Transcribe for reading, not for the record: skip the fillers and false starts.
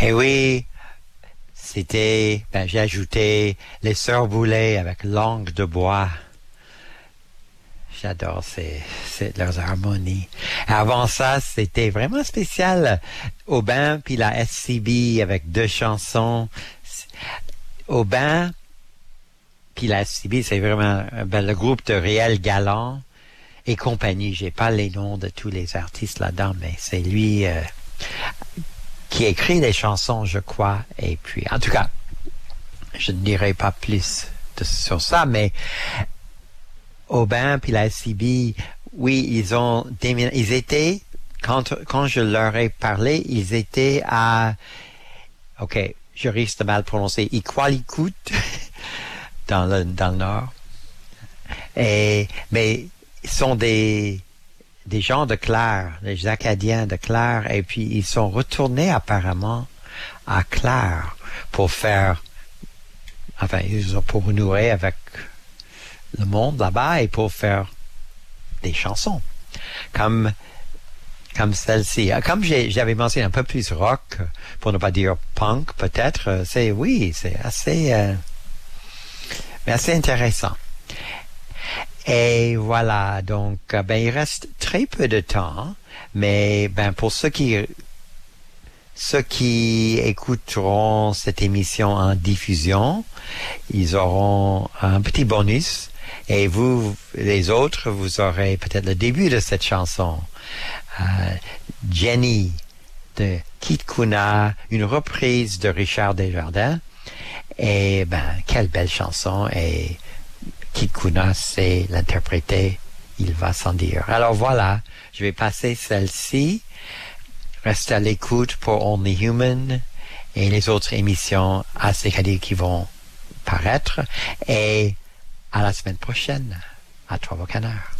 Et oui, j'ai ajouté les Sœurs Boulay avec Langue de bois. J'adore leurs harmonies. Avant ça, c'était vraiment spécial. Aubin puis la SCB avec 2 chansons. Aubin puis la SCB, c'est vraiment le groupe de Réal Galant et compagnie. J'ai pas les noms de tous les artistes là-dedans, mais c'est lui qui écrit les chansons, je crois. Et puis, en tout cas, je ne dirai pas plus sur ça, mais Aubin puis la SCB, oui, ils étaient, quand je leur ai parlé, ils étaient à, ok, je risque de mal prononcer, Iqaluit, dans le nord. Mais ils sont des gens de Clare, des Acadiens de Clare, et puis ils sont retournés apparemment à Clare pour renouer avec le monde là-bas et pour faire des chansons comme celle-ci. Comme j'avais mentionné un peu plus rock, pour ne pas dire punk peut-être, c'est assez intéressant. Et voilà, donc il reste très peu de temps, mais pour ceux qui écouteront cette émission en diffusion, ils auront un petit bonus. Et vous, les autres, vous aurez peut-être le début de cette chanson. Jenny de Kit Kuna, une reprise de Richard Desjardins. Et quelle belle chanson. Et Kit Kuna sait l'interpréter, il va sans dire. Alors voilà, je vais passer celle-ci. Restez à l'écoute pour Only Human et les autres émissions à CKD qui vont paraître. Et à la semaine prochaine, à Trois-Canards.